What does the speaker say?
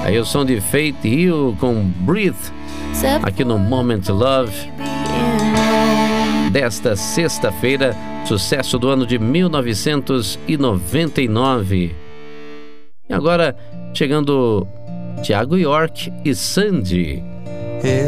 Aí o som de Faith Hill com Breathe, aqui no Moment Love, desta sexta-feira, sucesso do ano de 1999. E agora, chegando Thiago York e Sandy.